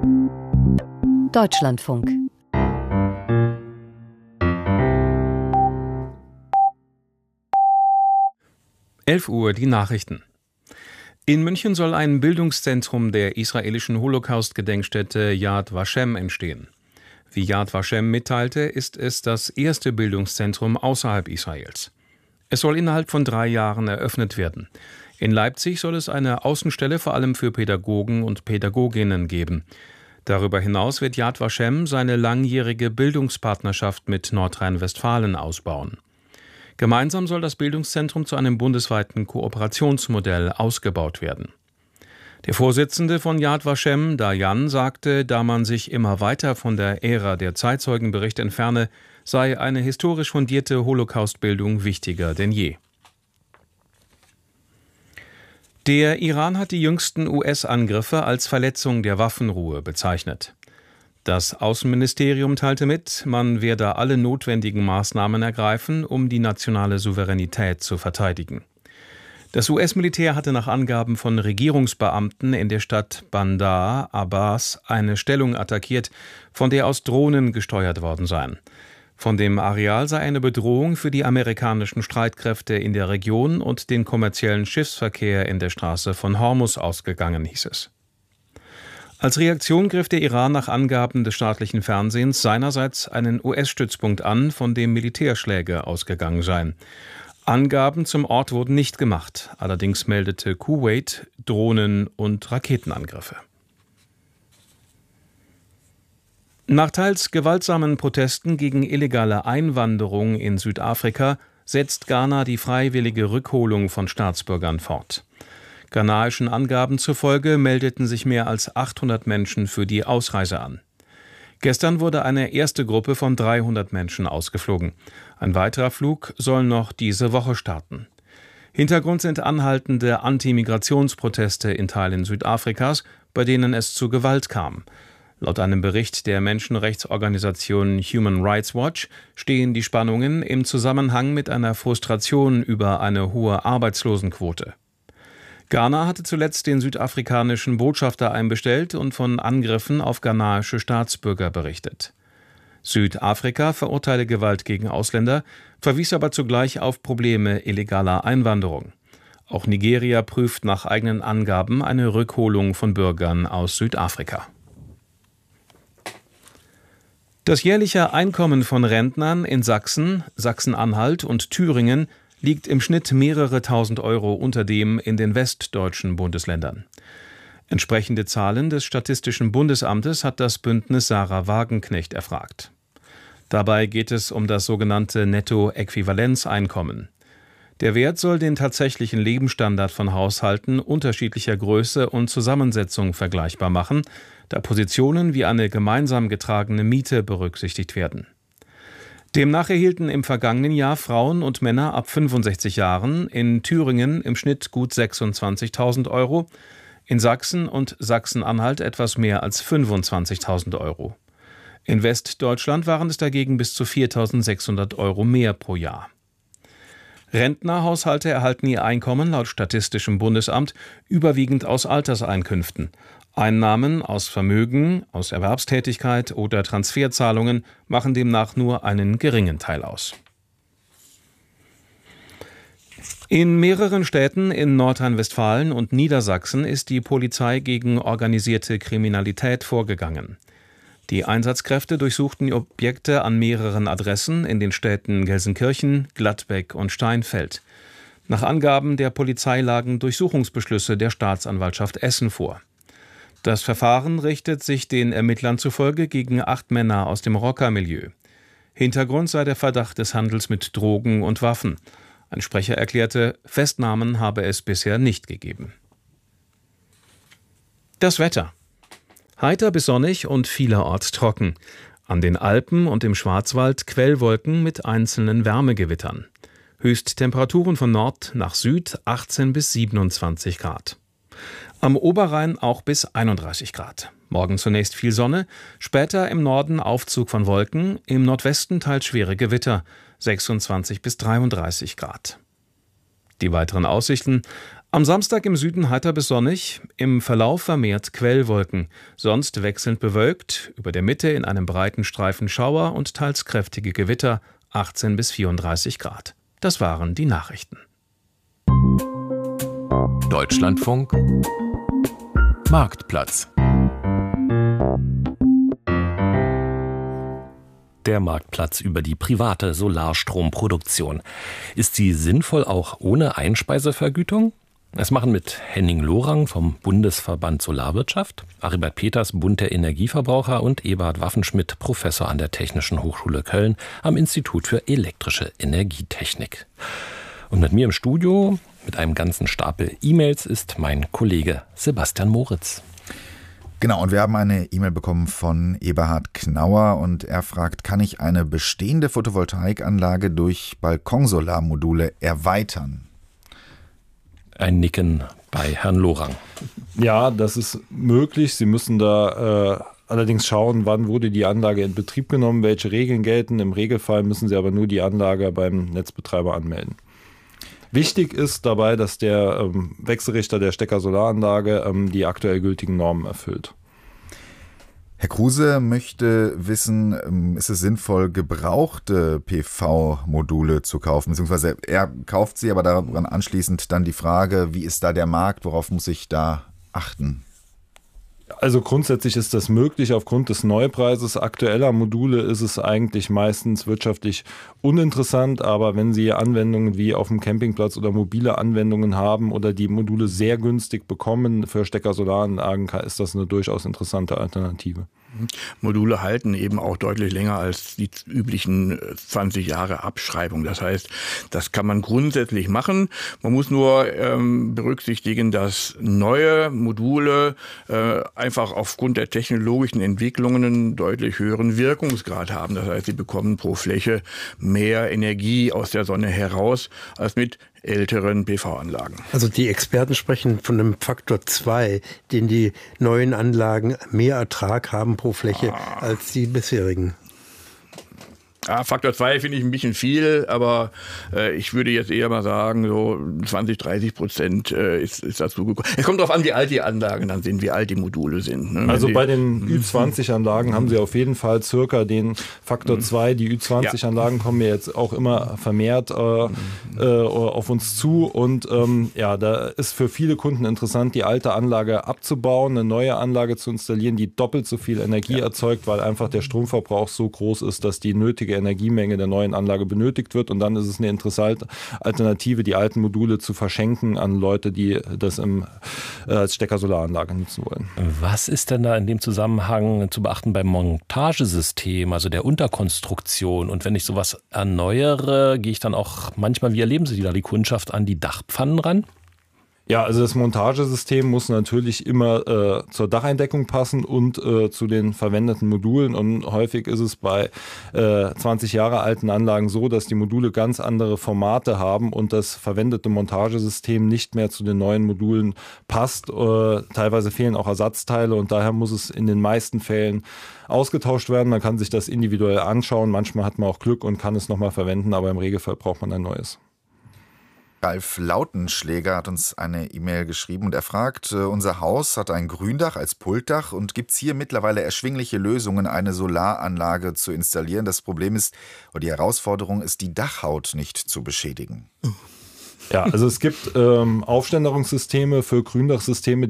Deutschlandfunk. Uhr die Nachrichten. In München soll ein Bildungszentrum der israelischen Holocaust-Gedenkstätte Yad Vashem entstehen. Wie Yad Vashem mitteilte, ist es das erste Bildungszentrum außerhalb Israels. Es soll innerhalb von 3 Jahren eröffnet werden. In Leipzig soll es eine Außenstelle vor allem für Pädagogen und Pädagoginnen geben. Darüber hinaus wird Yad Vashem seine langjährige Bildungspartnerschaft mit Nordrhein-Westfalen ausbauen. Gemeinsam soll das Bildungszentrum zu einem bundesweiten Kooperationsmodell ausgebaut werden. Der Vorsitzende von Yad Vashem, Dayan, sagte, da man sich immer weiter von der Ära der Zeitzeugenberichte entferne, sei eine historisch fundierte Holocaustbildung wichtiger denn je. Der Iran hat die jüngsten US-Angriffe als Verletzung der Waffenruhe bezeichnet. Das Außenministerium teilte mit, man werde alle notwendigen Maßnahmen ergreifen, um die nationale Souveränität zu verteidigen. Das US-Militär hatte nach Angaben von Regierungsbeamten in der Stadt Bandar Abbas eine Stellung attackiert, von der aus Drohnen gesteuert worden seien. Von dem Areal sei eine Bedrohung für die amerikanischen Streitkräfte in der Region und den kommerziellen Schiffsverkehr in der Straße von Hormuz ausgegangen, hieß es. Als Reaktion griff der Iran nach Angaben des staatlichen Fernsehens seinerseits einen US-Stützpunkt an, von dem Militärschläge ausgegangen seien. Angaben zum Ort wurden nicht gemacht, allerdings meldete Kuwait Drohnen- und Raketenangriffe. Nach teils gewaltsamen Protesten gegen illegale Einwanderung in Südafrika setzt Ghana die freiwillige Rückholung von Staatsbürgern fort. Ghanaischen Angaben zufolge meldeten sich mehr als 800 Menschen für die Ausreise an. Gestern wurde eine erste Gruppe von 300 Menschen ausgeflogen. Ein weiterer Flug soll noch diese Woche starten. Hintergrund sind anhaltende Anti-Migrationsproteste in Teilen Südafrikas, bei denen es zu Gewalt kam. Laut einem Bericht der Menschenrechtsorganisation Human Rights Watch stehen die Spannungen im Zusammenhang mit einer Frustration über eine hohe Arbeitslosenquote. Ghana hatte zuletzt den südafrikanischen Botschafter einbestellt und von Angriffen auf ghanaische Staatsbürger berichtet. Südafrika verurteile Gewalt gegen Ausländer, verwies aber zugleich auf Probleme illegaler Einwanderung. Auch Nigeria prüft nach eigenen Angaben eine Rückholung von Bürgern aus Südafrika. Das jährliche Einkommen von Rentnern in Sachsen, Sachsen-Anhalt und Thüringen liegt im Schnitt mehrere tausend Euro unter dem in den westdeutschen Bundesländern. Entsprechende Zahlen des Statistischen Bundesamtes hat das Bündnis Sarah Wagenknecht erfragt. Dabei geht es um das sogenannte Nettoäquivalenzeinkommen. Der Wert soll den tatsächlichen Lebensstandard von Haushalten unterschiedlicher Größe und Zusammensetzung vergleichbar machen, da Positionen wie eine gemeinsam getragene Miete berücksichtigt werden. Demnach erhielten im vergangenen Jahr Frauen und Männer ab 65 Jahren in Thüringen im Schnitt gut 26.000 Euro, in Sachsen und Sachsen-Anhalt etwas mehr als 25.000 Euro. In Westdeutschland waren es dagegen bis zu 4.600 Euro mehr pro Jahr. Rentnerhaushalte erhalten ihr Einkommen laut Statistischem Bundesamt überwiegend aus Alterseinkünften. Einnahmen aus Vermögen, aus Erwerbstätigkeit oder Transferzahlungen machen demnach nur einen geringen Teil aus. In mehreren Städten in Nordrhein-Westfalen und Niedersachsen ist die Polizei gegen organisierte Kriminalität vorgegangen. Die Einsatzkräfte durchsuchten Objekte an mehreren Adressen in den Städten Gelsenkirchen, Gladbeck und Steinfeld. Nach Angaben der Polizei lagen Durchsuchungsbeschlüsse der Staatsanwaltschaft Essen vor. Das Verfahren richtet sich den Ermittlern zufolge gegen 8 Männer aus dem Rockermilieu. Hintergrund sei der Verdacht des Handels mit Drogen und Waffen. Ein Sprecher erklärte, Festnahmen habe es bisher nicht gegeben. Das Wetter. Heiter bis sonnig und vielerorts trocken. An den Alpen und im Schwarzwald Quellwolken mit einzelnen Wärmegewittern. Höchsttemperaturen von Nord nach Süd 18 bis 27 Grad. Am Oberrhein auch bis 31 Grad. Morgen zunächst viel Sonne, später im Norden Aufzug von Wolken, im Nordwesten teils schwere Gewitter, 26 bis 33 Grad. Die weiteren Aussichten: Am Samstag im Süden heiter bis sonnig, im Verlauf vermehrt Quellwolken, sonst wechselnd bewölkt, über der Mitte in einem breiten Streifen Schauer und teils kräftige Gewitter, 18 bis 34 Grad. Das waren die Nachrichten. Deutschlandfunk Marktplatz. Der Marktplatz über die private Solarstromproduktion. Ist sie sinnvoll auch ohne Einspeisevergütung? Es machen mit Henning Lorang vom Bundesverband Solarwirtschaft, Aribert Peters, Bund der Energieverbraucher und Eberhard Waffenschmidt, Professor an der Technischen Hochschule Köln am Institut für elektrische Energietechnik. Und mit mir im Studio, mit einem ganzen Stapel E-Mails, ist mein Kollege Sebastian Moritz. Genau, und wir haben eine E-Mail bekommen von Eberhard Knauer und er fragt, kann ich eine bestehende Photovoltaikanlage durch Balkonsolarmodule erweitern? Ein Nicken bei Herrn Lorang. Ja, das ist möglich. Sie müssen da allerdings schauen, wann wurde die Anlage in Betrieb genommen, welche Regeln gelten. Im Regelfall müssen Sie aber nur die Anlage beim Netzbetreiber anmelden. Wichtig ist dabei, dass der Wechselrichter der Stecker-Solaranlage die aktuell gültigen Normen erfüllt. Herr Kruse möchte wissen, ist es sinnvoll, gebrauchte PV-Module zu kaufen? Beziehungsweise er kauft sie, aber daran anschließend dann die Frage, wie ist da der Markt, worauf muss ich da achten? Also grundsätzlich ist das möglich aufgrund des Neupreises aktueller Module ist es eigentlich meistens wirtschaftlich uninteressant, aber wenn Sie Anwendungen wie auf dem Campingplatz oder mobile Anwendungen haben oder die Module sehr günstig bekommen für Stecker-Solaranlagen, ist das eine durchaus interessante Alternative. Module halten eben auch deutlich länger als die üblichen 20 Jahre Abschreibung. Das heißt, das kann man grundsätzlich machen. Man muss nur berücksichtigen, dass neue Module einfach aufgrund der technologischen Entwicklungen einen deutlich höheren Wirkungsgrad haben. Das heißt, sie bekommen pro Fläche mehr Energie aus der Sonne heraus als mit älteren PV-Anlagen. Also die Experten sprechen von einem Faktor 2, den die neuen Anlagen mehr Ertrag haben pro Fläche als die bisherigen. Ja, Faktor 2 finde ich ein bisschen viel, aber ich würde jetzt eher mal sagen, so 20-30% ist dazu gekommen. Es kommt darauf an, wie alt die Anlagen dann sind, wie alt die Module sind. Ne? Also bei den Ü20-Anlagen haben Sie auf jeden Fall circa den Faktor 2. Die Ü20-Anlagen kommen ja jetzt auch immer vermehrt auf uns zu und da ist für viele Kunden interessant, die alte Anlage abzubauen, eine neue Anlage zu installieren, die doppelt so viel Energie erzeugt, weil einfach der Stromverbrauch so groß ist, dass die nötige Energiemenge der neuen Anlage benötigt wird und dann ist es eine interessante Alternative, die alten Module zu verschenken an Leute, die das als Stecker-Solaranlage nutzen wollen. Was ist denn da in dem Zusammenhang zu beachten beim Montagesystem, also der Unterkonstruktion? Und wenn ich sowas erneuere, gehe ich dann auch manchmal, wie erleben Sie da die Kundschaft, an die Dachpfannen ran? Ja, also das Montagesystem muss natürlich immer zur Dacheindeckung passen und zu den verwendeten Modulen. Und häufig ist es bei 20 Jahre alten Anlagen so, dass die Module ganz andere Formate haben und das verwendete Montagesystem nicht mehr zu den neuen Modulen passt. Teilweise fehlen auch Ersatzteile und daher muss es in den meisten Fällen ausgetauscht werden. Man kann sich das individuell anschauen. Manchmal hat man auch Glück und kann es nochmal verwenden, aber im Regelfall braucht man ein neues. Ralf Lautenschläger hat uns eine E-Mail geschrieben und er fragt, unser Haus hat ein Gründach als Pultdach und gibt es hier mittlerweile erschwingliche Lösungen, eine Solaranlage zu installieren? Das Problem ist, oder die Herausforderung ist, die Dachhaut nicht zu beschädigen. Ja, also es gibt Aufständerungssysteme für Gründachsysteme,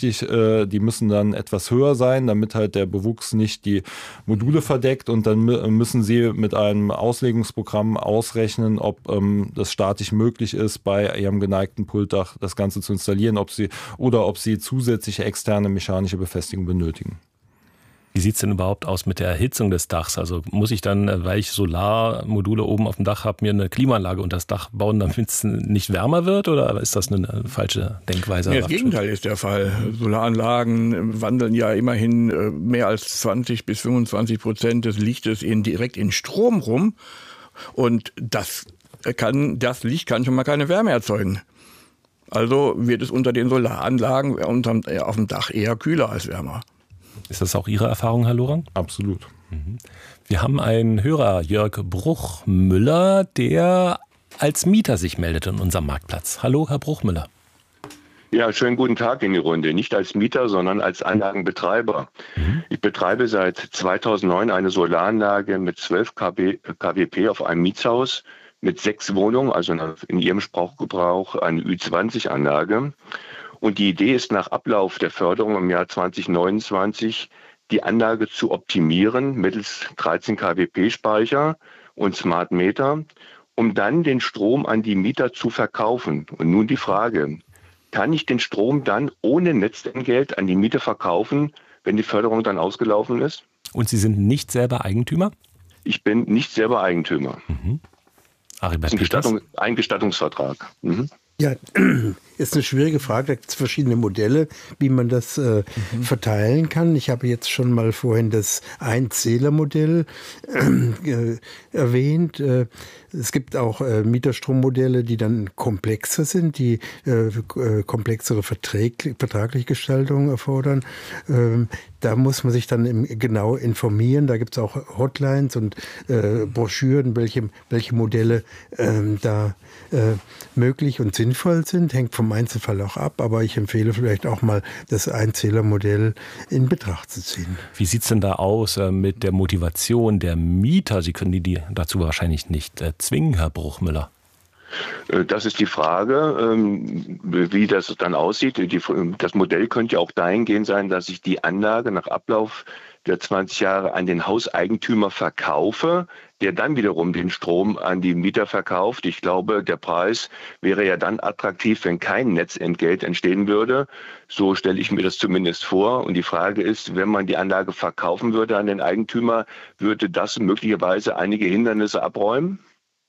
die müssen dann etwas höher sein, damit halt der Bewuchs nicht die Module verdeckt und dann müssen Sie mit einem Auslegungsprogramm ausrechnen, ob das statisch möglich ist, bei Ihrem geneigten Pultdach das Ganze zu installieren, ob Sie zusätzliche externe mechanische Befestigung benötigen. Wie sieht es denn überhaupt aus mit der Erhitzung des Dachs? Also muss ich dann, weil ich Solarmodule oben auf dem Dach habe, mir eine Klimaanlage unter das Dach bauen, damit es nicht wärmer wird? Oder ist das eine falsche Denkweise? Ja, das Gegenteil ist der Fall. Solaranlagen wandeln ja immerhin mehr als 20-25% des Lichtes direkt in Strom rum. Und das Licht kann schon mal keine Wärme erzeugen. Also wird es unter den Solaranlagen auf dem Dach eher kühler als wärmer. Ist das auch Ihre Erfahrung, Herr Lorang? Absolut. Wir haben einen Hörer, Jörg Bruchmüller, der als Mieter sich meldet in unserem Marktplatz. Hallo, Herr Bruchmüller. Ja, schönen guten Tag in die Runde. Nicht als Mieter, sondern als Anlagenbetreiber. Ich betreibe seit 2009 eine Solaranlage mit 12 kWp auf einem Mietshaus mit 6 Wohnungen, also in Ihrem Sprachgebrauch eine Ü20-Anlage. Und die Idee ist, nach Ablauf der Förderung im Jahr 2029 die Anlage zu optimieren mittels 13 kWp Speicher und Smart Meter, um dann den Strom an die Mieter zu verkaufen. Und nun die Frage: Kann ich den Strom dann ohne Netzentgelt an die Mieter verkaufen, wenn die Förderung dann ausgelaufen ist? Und Sie sind nicht selber Eigentümer? Ich bin nicht selber Eigentümer. Ein Gestattungsvertrag. Ja, ist eine schwierige Frage. Da gibt es verschiedene Modelle, wie man das verteilen kann. Ich habe jetzt schon mal vorhin das Einzählermodell erwähnt. Es gibt auch Mieterstrommodelle, die dann komplexer sind, die komplexere vertragliche Gestaltung erfordern. Da muss man sich dann genau informieren. Da gibt es auch Hotlines und Broschüren, welche Modelle da möglich und sinnvoll sind. Hängt vom Einzelfall auch ab, aber ich empfehle vielleicht auch mal das Einzählermodell in Betracht zu ziehen. Wie sieht es denn da aus mit der Motivation der Mieter? Sie können die dazu wahrscheinlich nicht zwingen, Herr Bruchmüller. Das ist die Frage, wie das dann aussieht. Das Modell könnte ja auch dahingehend sein, dass ich die Anlage nach Ablauf der 20 Jahre an den Hauseigentümer verkaufe, der dann wiederum den Strom an die Mieter verkauft. Ich glaube, der Preis wäre ja dann attraktiv, wenn kein Netzentgelt entstehen würde. So stelle ich mir das zumindest vor. Und die Frage ist, wenn man die Anlage verkaufen würde an den Eigentümer, würde das möglicherweise einige Hindernisse abräumen?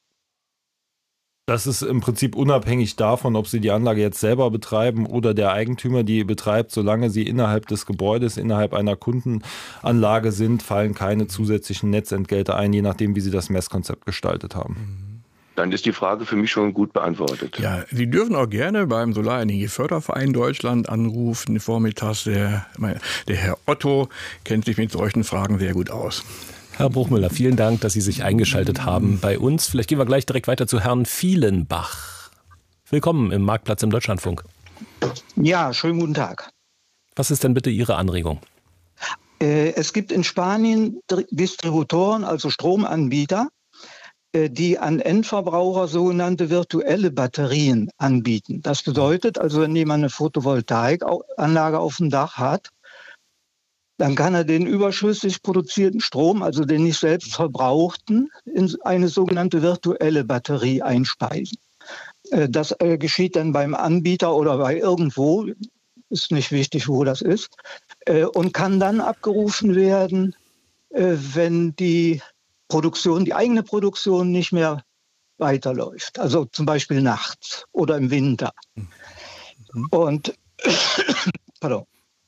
Das ist im Prinzip unabhängig davon, ob Sie die Anlage jetzt selber betreiben oder der Eigentümer die betreibt. Solange Sie innerhalb des Gebäudes, innerhalb einer Kundenanlage sind, fallen keine zusätzlichen Netzentgelte ein, je nachdem, wie Sie das Messkonzept gestaltet haben. Dann ist die Frage für mich schon gut beantwortet. Ja, Sie dürfen auch gerne beim Solarenergieförderverein Deutschland anrufen. Vormittags der Herr Otto kennt sich mit solchen Fragen sehr gut aus. Herr Bruchmüller, vielen Dank, dass Sie sich eingeschaltet haben bei uns. Vielleicht gehen wir gleich direkt weiter zu Herrn Vielenbach. Willkommen im Marktplatz im Deutschlandfunk. Ja, schönen guten Tag. Was ist denn bitte Ihre Anregung? Es gibt in Spanien Distributoren, also Stromanbieter, die an Endverbraucher sogenannte virtuelle Batterien anbieten. Das bedeutet also, wenn jemand eine Photovoltaikanlage auf dem Dach hat, dann kann er den überschüssig produzierten Strom, also den nicht selbst verbrauchten, in eine sogenannte virtuelle Batterie einspeisen. Das geschieht dann beim Anbieter oder bei irgendwo, ist nicht wichtig, wo das ist, und kann dann abgerufen werden, wenn die eigene Produktion nicht mehr weiterläuft. Also zum Beispiel nachts oder im Winter. Und pardon.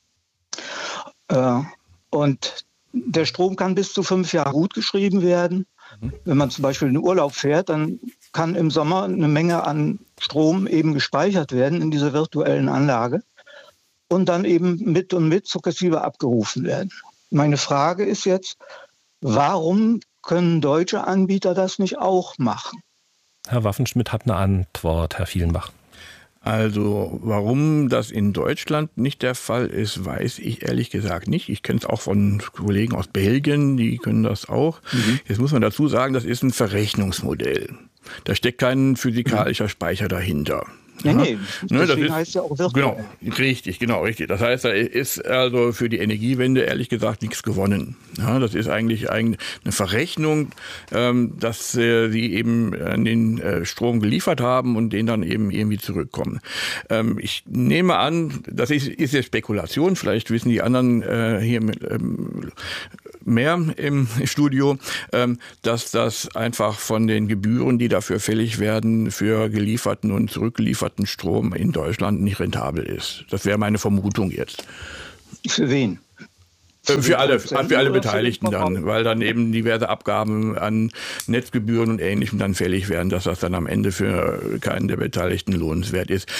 Und der Strom kann bis zu 5 Jahre gut geschrieben werden. Wenn man zum Beispiel in den Urlaub fährt, dann kann im Sommer eine Menge an Strom eben gespeichert werden in dieser virtuellen Anlage und dann eben mit sukzessive abgerufen werden. Meine Frage ist jetzt, warum können deutsche Anbieter das nicht auch machen? Herr Waffenschmidt hat eine Antwort, Herr Vielenbach. Also warum das in Deutschland nicht der Fall ist, weiß ich ehrlich gesagt nicht. Ich kenne es auch von Kollegen aus Belgien, die können das auch. Jetzt muss man dazu sagen, das ist ein Verrechnungsmodell. Da steckt kein physikalischer Speicher dahinter. Nee, deswegen heißt ja auch virtuell. Genau, richtig. Das heißt, da ist also für die Energiewende ehrlich gesagt nichts gewonnen. Ja, das ist eigentlich eine Verrechnung, dass sie eben den Strom geliefert haben und den dann eben irgendwie zurückkommen. Ich nehme an, das ist jetzt Spekulation, vielleicht wissen die anderen hier mehr im Studio, dass das einfach von den Gebühren, die dafür fällig werden, für gelieferten und zurückgelieferten Strom in Deutschland nicht rentabel ist. Das wäre meine Vermutung jetzt. Für wen? Für alle Beteiligten dann, weil dann eben diverse Abgaben an Netzgebühren und Ähnlichem dann fällig werden, dass das dann am Ende für keinen der Beteiligten lohnenswert ist.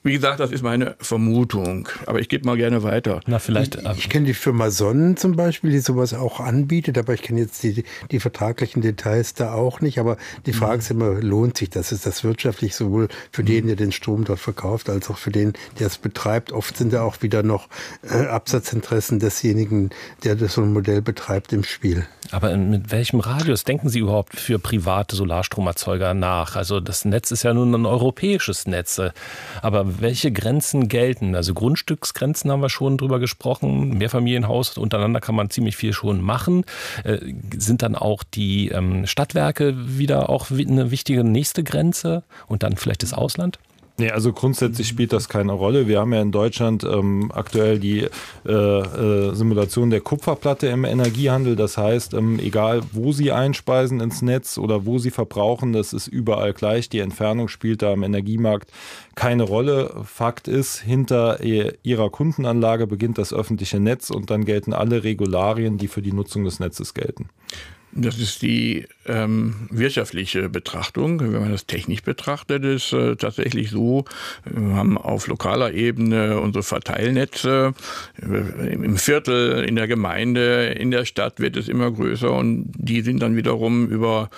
Wie gesagt, das ist meine Vermutung, aber ich gebe mal gerne weiter. Na, vielleicht. Ich kenne die Firma Sonnen zum Beispiel, die sowas auch anbietet, aber ich kenne jetzt die vertraglichen Details da auch nicht. Aber die Frage ist immer, lohnt sich das? Ist das wirtschaftlich sowohl für den, der den Strom dort verkauft, als auch für den, der es betreibt? Oft sind da auch wieder noch Absatzinteressen desjenigen, der das so ein Modell betreibt, im Spiel. Aber mit welchem Radius denken Sie überhaupt für private Solarstromerzeuger nach? Also das Netz ist ja nun ein europäisches Netz. Aber welche Grenzen gelten? Also Grundstücksgrenzen haben wir schon drüber gesprochen. Mehrfamilienhaus untereinander kann man ziemlich viel schon machen. Sind dann auch die Stadtwerke wieder auch eine wichtige nächste Grenze und dann vielleicht das Ausland? Nee, also grundsätzlich spielt das keine Rolle. Wir haben ja in Deutschland aktuell die Simulation der Kupferplatte im Energiehandel. Das heißt, egal wo Sie einspeisen ins Netz oder wo Sie verbrauchen, das ist überall gleich. Die Entfernung spielt da im Energiemarkt keine Rolle. Fakt ist, hinter Ihrer Kundenanlage beginnt das öffentliche Netz und dann gelten alle Regularien, die für die Nutzung des Netzes gelten. Das ist die wirtschaftliche Betrachtung. Wenn man das technisch betrachtet, ist tatsächlich so, wir haben auf lokaler Ebene unsere Verteilnetze. Im Viertel, in der Gemeinde, in der Stadt wird es immer größer und die sind dann wiederum über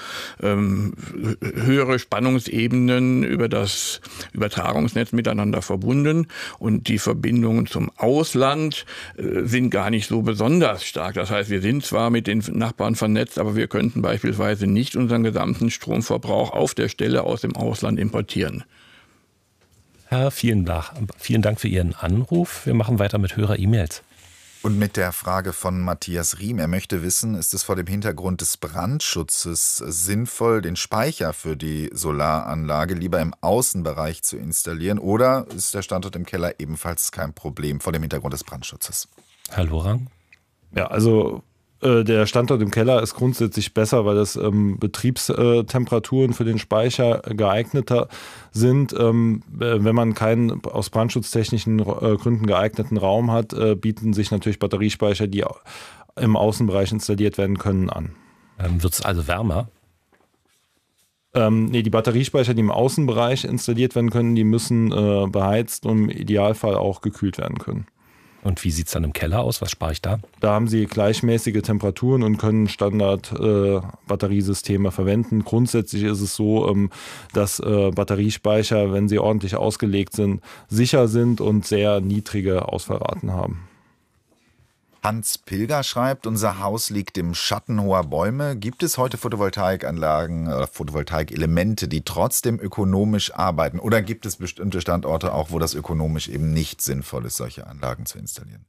höhere Spannungsebenen, über das Übertragungsnetz miteinander verbunden und die Verbindungen zum Ausland sind gar nicht so besonders stark. Das heißt, wir sind zwar mit den Nachbarn vernetzt, aber wir könnten beispielsweise nicht unseren gesamten Stromverbrauch auf der Stelle aus dem Ausland importieren. Herr, vielen Dank für Ihren Anruf. Wir machen weiter mit Hörer-E-Mails. Und mit der Frage von Matthias Riem. Er möchte wissen, ist es vor dem Hintergrund des Brandschutzes sinnvoll, den Speicher für die Solaranlage lieber im Außenbereich zu installieren? Oder ist der Standort im Keller ebenfalls kein Problem vor dem Hintergrund des Brandschutzes? Herr Lorang? Ja, also der Standort im Keller ist grundsätzlich besser, weil das Betriebstemperaturen für den Speicher geeigneter sind. Wenn man keinen aus brandschutztechnischen Gründen geeigneten Raum hat, bieten sich natürlich Batteriespeicher, die im Außenbereich installiert werden können, an. Wird es also wärmer? Die Batteriespeicher, die im Außenbereich installiert werden können, die müssen beheizt und im Idealfall auch gekühlt werden können. Und wie sieht es dann im Keller aus? Was spare ich da? Da haben Sie gleichmäßige Temperaturen und können Standard-Batteriesysteme verwenden. Grundsätzlich ist es so, dass Batteriespeicher, wenn sie ordentlich ausgelegt sind, sicher sind und sehr niedrige Ausfallraten haben. Hans Pilger schreibt, unser Haus liegt im Schatten hoher Bäume. Gibt es heute Photovoltaikanlagen, Photovoltaikelemente, die trotzdem ökonomisch arbeiten? Oder gibt es bestimmte Standorte auch, wo das ökonomisch eben nicht sinnvoll ist, solche Anlagen zu installieren?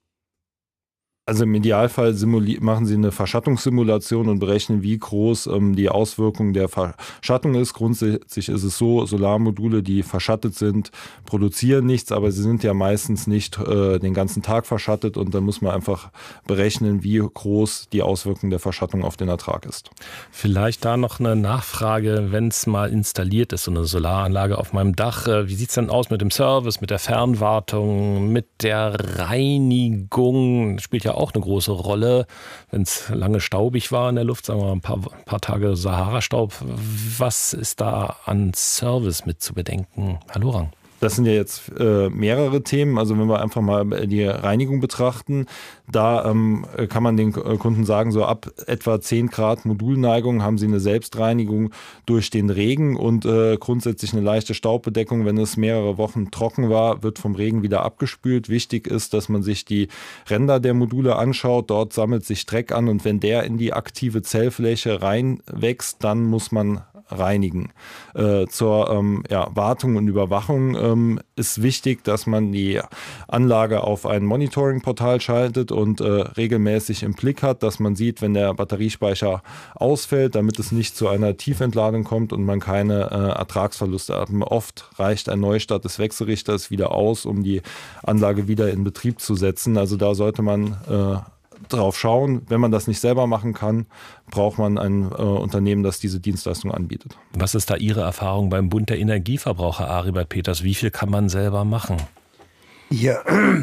Also im Idealfall machen Sie eine Verschattungssimulation und berechnen, wie groß die Auswirkung der Verschattung ist. Grundsätzlich ist es so, Solarmodule, die verschattet sind, produzieren nichts, aber sie sind ja meistens nicht den ganzen Tag verschattet und dann muss man einfach berechnen, wie groß die Auswirkung der Verschattung auf den Ertrag ist. Vielleicht da noch eine Nachfrage, wenn es mal installiert ist, so eine Solaranlage auf meinem Dach. Wie sieht es denn aus mit dem Service, mit der Fernwartung, mit der Reinigung? Spielt ja auch eine große Rolle, wenn es lange staubig war in der Luft, sagen wir mal ein paar Tage Sahara-Staub. Was ist da an Service mit zu bedenken? Herr Lorang? Das sind ja jetzt mehrere Themen. Also wenn wir einfach mal die Reinigung betrachten, da kann man den Kunden sagen, so ab etwa 10 Grad Modulneigung haben sie eine Selbstreinigung durch den Regen und grundsätzlich eine leichte Staubbedeckung. Wenn es mehrere Wochen trocken war, wird vom Regen wieder abgespült. Wichtig ist, dass man sich die Ränder der Module anschaut. Dort sammelt sich Dreck an und wenn der in die aktive Zellfläche reinwächst, dann muss man reinigen. Zur Wartung und Überwachung ist wichtig, dass man die Anlage auf ein Monitoring-Portal schaltet und regelmäßig im Blick hat, dass man sieht, wenn der Batteriespeicher ausfällt, damit es nicht zu einer Tiefentladung kommt und man keine Ertragsverluste hat. Oft reicht ein Neustart des Wechselrichters wieder aus, um die Anlage wieder in Betrieb zu setzen. Also da sollte man drauf schauen. Wenn man das nicht selber machen kann, braucht man ein Unternehmen, das diese Dienstleistung anbietet. Was ist da Ihre Erfahrung beim Bund der Energieverbraucher, Aribert Peters? Wie viel kann man selber machen? Ja,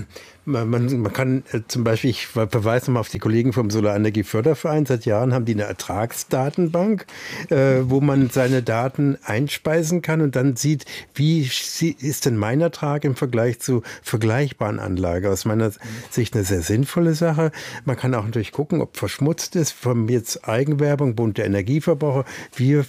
man kann zum Beispiel, ich verweise mal auf die Kollegen vom Solarenergieförderverein, seit Jahren haben die eine Ertragsdatenbank, wo man seine Daten einspeisen kann und dann sieht, wie ist denn mein Ertrag im Vergleich zu vergleichbaren Anlagen. Aus meiner Sicht eine sehr sinnvolle Sache. Man kann auch natürlich gucken, ob verschmutzt ist, von jetzt Eigenwerbung, Bund der Energieverbraucher, wir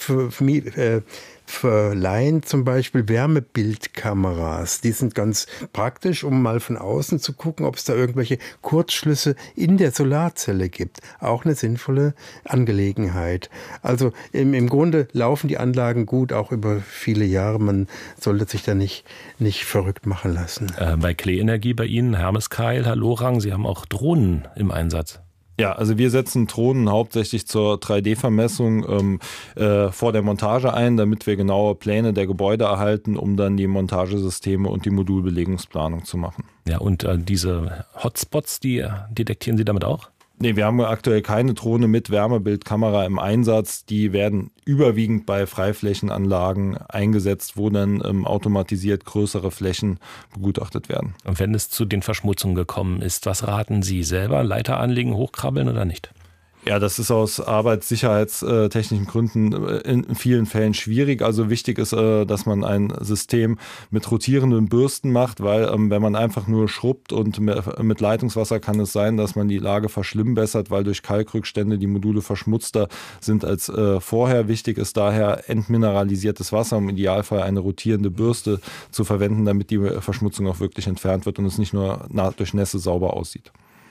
verleihen zum Beispiel Wärmebildkameras. Die sind ganz praktisch, um mal von außen zu gucken, ob es da irgendwelche Kurzschlüsse in der Solarzelle gibt. Auch eine sinnvolle Angelegenheit. Also im Grunde laufen die Anlagen gut, auch über viele Jahre. Man sollte sich da nicht verrückt machen lassen. Bei Klee-Energie bei Ihnen, Hermes Keil, Herr Lorang, Sie haben auch Drohnen im Einsatz. Ja, also wir setzen Drohnen hauptsächlich zur 3D-Vermessung vor der Montage ein, damit wir genaue Pläne der Gebäude erhalten, um dann die Montagesysteme und die Modulbelegungsplanung zu machen. Ja, und diese Hotspots, die detektieren Sie damit auch? Nee, wir haben aktuell keine Drohne mit Wärmebildkamera im Einsatz. Die werden überwiegend bei Freiflächenanlagen eingesetzt, wo dann automatisiert größere Flächen begutachtet werden. Und wenn es zu den Verschmutzungen gekommen ist, was raten Sie selber? Leiter anlegen, hochkrabbeln oder nicht? Ja, das ist aus arbeitssicherheitstechnischen Gründen in vielen Fällen schwierig. Also wichtig ist, dass man ein System mit rotierenden Bürsten macht, weil wenn man einfach nur schrubbt und mit Leitungswasser kann es sein, dass man die Lage verschlimmbessert, weil durch Kalkrückstände die Module verschmutzter sind als vorher. Wichtig ist daher entmineralisiertes Wasser, im Idealfall eine rotierende Bürste zu verwenden, damit die Verschmutzung auch wirklich entfernt wird und es nicht nur durch Nässe sauber aussieht.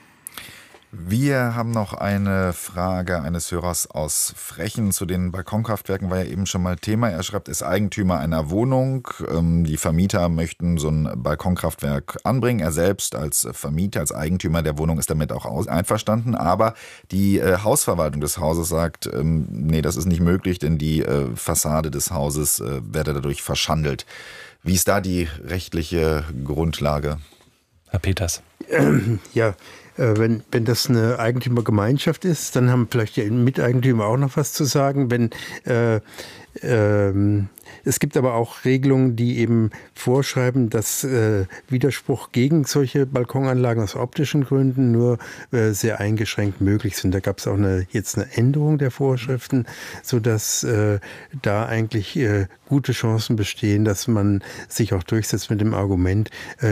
Wir haben noch eine Frage eines Hörers aus Frechen zu den Balkonkraftwerken, war ja eben schon mal Thema. Er schreibt, ist Eigentümer einer Wohnung. Die Vermieter möchten so ein Balkonkraftwerk anbringen. Er selbst als Vermieter, als Eigentümer der Wohnung ist damit auch einverstanden. Aber die Hausverwaltung des Hauses sagt, nee, das ist nicht möglich, denn die Fassade des Hauses werde dadurch verschandelt. Wie ist da die rechtliche Grundlage? Herr Peters. Ja, wenn das eine Eigentümergemeinschaft ist, dann haben vielleicht die Miteigentümer auch noch was zu sagen. Es gibt aber auch Regelungen, die eben vorschreiben, dass Widerspruch gegen solche Balkonanlagen aus optischen Gründen nur sehr eingeschränkt möglich sind. Da gab es auch jetzt eine Änderung der Vorschriften, sodass da eigentlich gute Chancen bestehen, dass man sich auch durchsetzt mit dem Argument,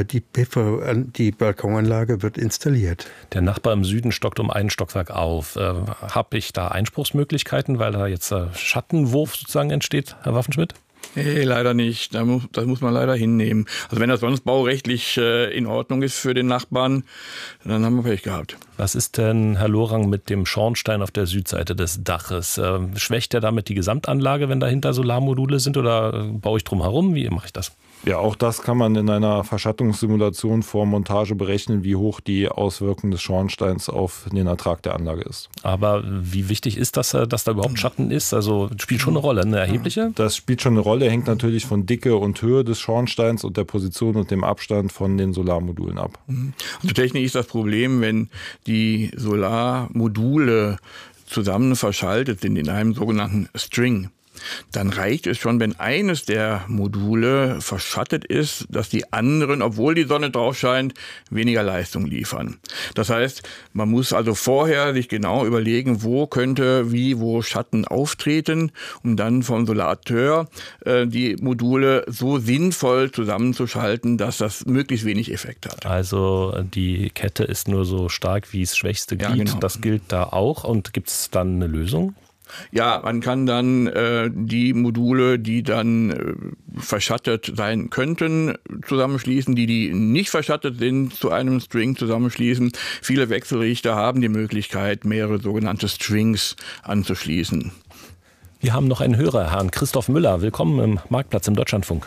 die Balkonanlage wird installiert. Der Nachbar im Süden stockt um einen Stockwerk auf. Habe ich da Einspruchsmöglichkeiten, weil da jetzt Schattenwurf sozusagen entsteht, Herr Waffenschmidt? Nee, leider nicht. Das muss man leider hinnehmen. Also wenn das sonst baurechtlich in Ordnung ist für den Nachbarn, dann haben wir Pech gehabt. Was ist denn, Herr Lorang, mit dem Schornstein auf der Südseite des Daches? Schwächt der damit die Gesamtanlage, wenn dahinter Solarmodule sind, oder baue ich drum herum? Wie mache ich das? Ja, auch das kann man in einer Verschattungssimulation vor Montage berechnen, wie hoch die Auswirkung des Schornsteins auf den Ertrag der Anlage ist. Aber wie wichtig ist das, dass da überhaupt Schatten ist? Also spielt schon eine Rolle, eine erhebliche? Das spielt schon eine Rolle, hängt natürlich von Dicke und Höhe des Schornsteins und der Position und dem Abstand von den Solarmodulen ab. Also technisch ist das Problem, wenn die Solarmodule zusammen verschaltet sind in einem sogenannten String. Dann reicht es schon, wenn eines der Module verschattet ist, dass die anderen, obwohl die Sonne drauf scheint, weniger Leistung liefern. Das heißt, man muss also vorher sich genau überlegen, wo Schatten auftreten, um dann vom Solateur die Module so sinnvoll zusammenzuschalten, dass das möglichst wenig Effekt hat. Also die Kette ist nur so stark wie das schwächste Glied. Ja, genau. Das gilt da auch. Und gibt es dann eine Lösung? Ja, man kann dann die Module, die dann verschattet sein könnten, zusammenschließen, die nicht verschattet sind, zu einem String zusammenschließen. Viele Wechselrichter haben die Möglichkeit, mehrere sogenannte Strings anzuschließen. Wir haben noch einen Hörer, Herrn Christoph Müller. Willkommen im Marktplatz im Deutschlandfunk.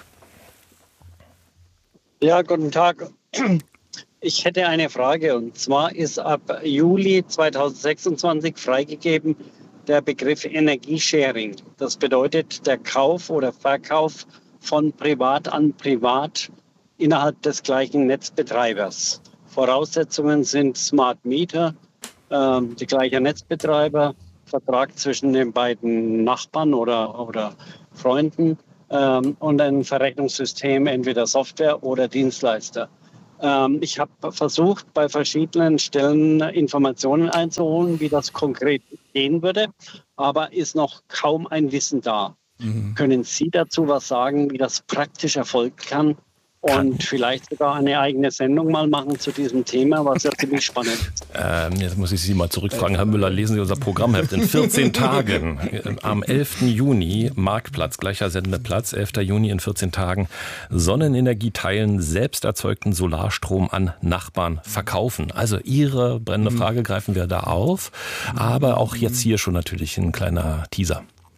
Ja, guten Tag. Ich hätte eine Frage, und zwar ist ab Juli 2026 freigegeben der Begriff Energiesharing. Das bedeutet der Kauf oder Verkauf von Privat an Privat innerhalb des gleichen Netzbetreibers. Voraussetzungen sind Smart Meter, die gleiche Netzbetreiber, Vertrag zwischen den beiden Nachbarn oder Freunden und ein Verrechnungssystem, entweder Software oder Dienstleister. Ich habe versucht, bei verschiedenen Stellen Informationen einzuholen, wie das konkret gehen würde, aber ist noch kaum ein Wissen da. Können Sie dazu was sagen, wie das praktisch erfolgen kann? Und vielleicht sogar eine eigene Sendung mal machen zu diesem Thema, was ja ziemlich spannend ist. Jetzt muss ich Sie mal zurückfragen. Herr Müller, lesen Sie unser Programmheft in 14 Tagen. Am 11. Juni, Marktplatz, gleicher Sendeplatz, 11. Juni in 14 Tagen. Sonnenenergie teilen, selbst erzeugten Solarstrom an Nachbarn verkaufen. Also Ihre brennende Frage greifen wir da auf. Aber auch jetzt hier schon natürlich ein kleiner Teaser.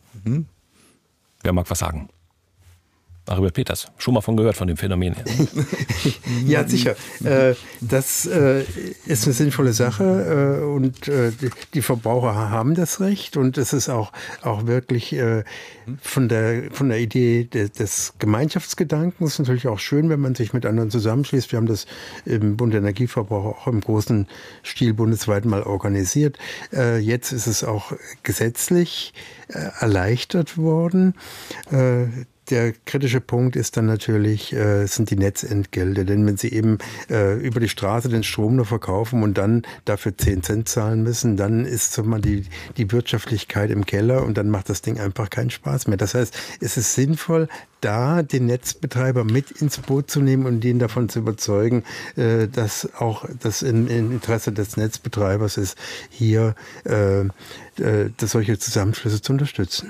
Wer mag was sagen? Aribert Peters, schon mal von gehört, von dem Phänomen. Ja, sicher. Das ist eine sinnvolle Sache und die Verbraucher haben das Recht und es ist auch wirklich von der Idee des Gemeinschaftsgedankens natürlich auch schön, wenn man sich mit anderen zusammenschließt. Wir haben das im Bund der Energieverbraucher auch im großen Stil bundesweit mal organisiert. Jetzt ist es auch gesetzlich erleichtert worden. Der kritische Punkt ist dann natürlich, sind die Netzentgelte. Denn wenn Sie eben über die Straße den Strom nur verkaufen und dann dafür 10 Cent zahlen müssen, dann ist so mal die Wirtschaftlichkeit im Keller und dann macht das Ding einfach keinen Spaß mehr. Das heißt, es ist sinnvoll, da den Netzbetreiber mit ins Boot zu nehmen und ihn davon zu überzeugen, dass auch das im Interesse des Netzbetreibers ist, hier solche Zusammenschlüsse zu unterstützen.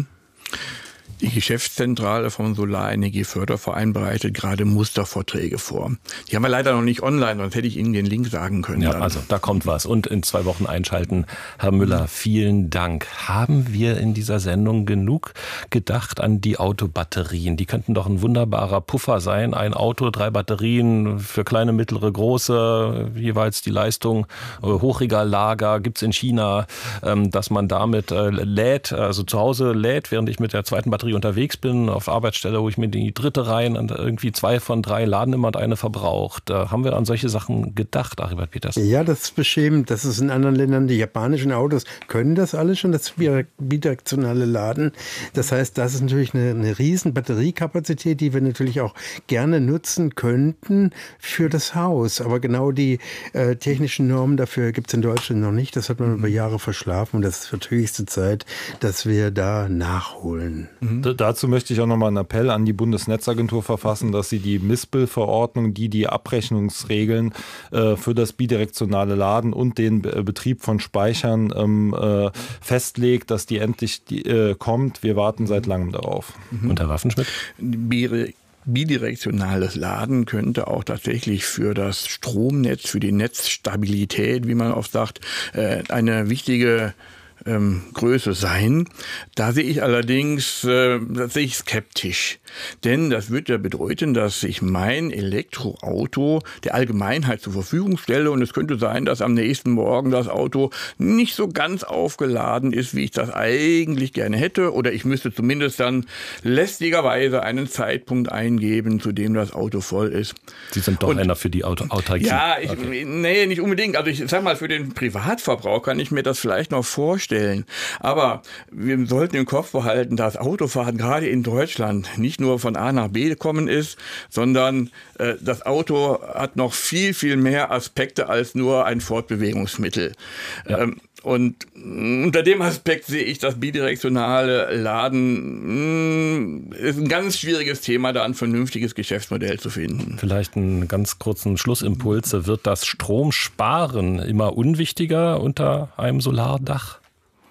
Die Geschäftszentrale vom Solarenergieförderverein bereitet gerade Mustervorträge vor. Die haben wir leider noch nicht online, sonst hätte ich Ihnen den Link sagen können. Ja, also da kommt was. Und in 2 Wochen einschalten. Herr Müller, vielen Dank. Haben wir in dieser Sendung genug gedacht an die Autobatterien? Die könnten doch ein wunderbarer Puffer sein. Ein Auto, 3 Batterien für kleine, mittlere, große, jeweils die Leistung. Hochregallager gibt's in China, dass man damit lädt, also zu Hause lädt, während ich mit der zweiten Batterie unterwegs bin, auf Arbeitsstelle, wo ich mir die dritte rein und irgendwie 2 von 3 laden immer und eine verbraucht. Haben wir an solche Sachen gedacht, Aribert Peters? Ja, das ist beschämend. Das ist in anderen Ländern, die japanischen Autos können das alles schon, das bidirektionale Laden. Das heißt, das ist natürlich eine riesen Batteriekapazität, die wir natürlich auch gerne nutzen könnten für das Haus. Aber genau die technischen Normen dafür gibt es in Deutschland noch nicht. Das hat man über Jahre verschlafen und das wird höchste Zeit, dass wir da nachholen. Dazu möchte ich auch nochmal einen Appell an die Bundesnetzagentur verfassen, dass sie die Mispel-Verordnung, die Abrechnungsregeln für das bidirektionale Laden und den Betrieb von Speichern festlegt, dass die endlich kommt. Wir warten seit langem darauf. Und Herr Waffenschmidt? Bidirektionales Laden könnte auch tatsächlich für das Stromnetz, für die Netzstabilität, wie man oft sagt, eine wichtige Größe sein. Da sehe ich allerdings skeptisch. Denn das wird ja bedeuten, dass ich mein Elektroauto der Allgemeinheit zur Verfügung stelle und es könnte sein, dass am nächsten Morgen das Auto nicht so ganz aufgeladen ist, wie ich das eigentlich gerne hätte, oder ich müsste zumindest dann lästigerweise einen Zeitpunkt eingeben, zu dem das Auto voll ist. Sie sind doch einer für die Autarkie. Ja, nee, nicht unbedingt. Also ich sag mal, für den Privatverbrauch kann ich mir das vielleicht noch vorstellen. Aber wir sollten im Kopf behalten, dass Autofahren gerade in Deutschland nicht nur von A nach B gekommen ist, sondern das Auto hat noch viel, viel mehr Aspekte als nur ein Fortbewegungsmittel. Ja. Und unter dem Aspekt sehe ich das bidirektionale Laden ist ein ganz schwieriges Thema, da ein vernünftiges Geschäftsmodell zu finden. Vielleicht einen ganz kurzen Schlussimpuls. Wird das Stromsparen immer unwichtiger unter einem Solardach?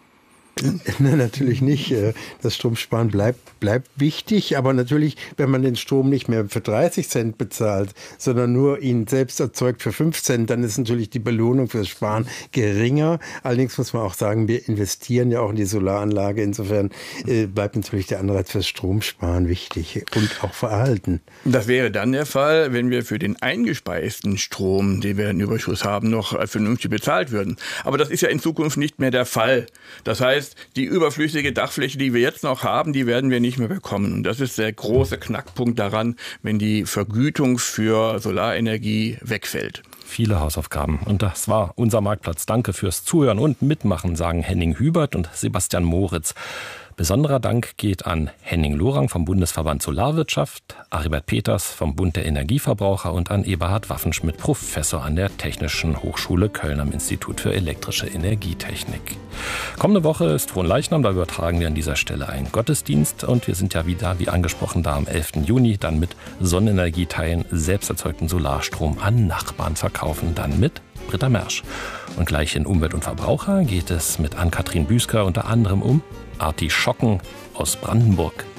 Nein, natürlich nicht. Das Stromsparen bleibt wichtig, aber natürlich, wenn man den Strom nicht mehr für 30 Cent bezahlt, sondern nur ihn selbst erzeugt für 5 Cent, dann ist natürlich die Belohnung für das Sparen geringer. Allerdings muss man auch sagen, wir investieren ja auch in die Solaranlage. Insofern bleibt natürlich der Anreiz fürs Stromsparen wichtig und auch verhalten. Das wäre dann der Fall, wenn wir für den eingespeisten Strom, den wir in Überschuss haben, noch vernünftig bezahlt würden. Aber das ist ja in Zukunft nicht mehr der Fall. Das heißt, die überflüssige Dachfläche, die wir jetzt noch haben, die werden wir nicht mehr bekommen. Und das ist der große Knackpunkt daran, wenn die Vergütung für Solarenergie wegfällt. Viele Hausaufgaben. Und das war unser Marktplatz. Danke fürs Zuhören und Mitmachen, sagen Henning Hubert und Sebastian Moritz. Besonderer Dank geht an Henning Lorang vom Bundesverband Solarwirtschaft, Aribert Peters vom Bund der Energieverbraucher und an Eberhard Waffenschmidt, Professor an der Technischen Hochschule Köln am Institut für elektrische Energietechnik. Kommende Woche ist Fronleichnam, da übertragen wir an dieser Stelle einen Gottesdienst und wir sind ja wieder, wie angesprochen, da am 11. Juni dann mit Sonnenenergieteilen, selbst erzeugten Solarstrom an Nachbarn verkaufen, dann mit Britta Mersch. Und gleich in Umwelt und Verbraucher geht es mit Ann-Kathrin Büsker unter anderem um Artischocken aus Brandenburg.